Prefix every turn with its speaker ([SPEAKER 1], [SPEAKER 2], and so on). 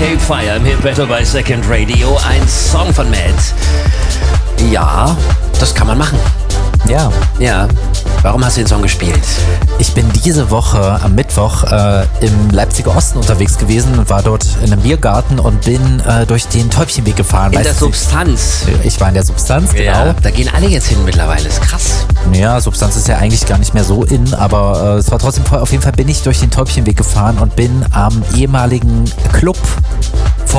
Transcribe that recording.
[SPEAKER 1] Arcade Fire im Hit Battle bei Second Radio. Ein Song von Matt. Ja, das kann man machen.
[SPEAKER 2] Ja.
[SPEAKER 1] Ja. Warum hast du den Song gespielt?
[SPEAKER 2] Ich bin diese Woche am Mittwoch im Leipziger Osten unterwegs gewesen und war dort in einem Biergarten und bin durch den Täubchenweg gefahren.
[SPEAKER 1] In der Substanz.
[SPEAKER 2] Ich war in der Substanz, genau.
[SPEAKER 1] Ja, da gehen alle jetzt hin mittlerweile, ist krass.
[SPEAKER 2] Ja, Substanz ist ja eigentlich gar nicht mehr so in, aber es war trotzdem voll. Auf jeden Fall bin ich durch den Täubchenweg gefahren und bin am ehemaligen Club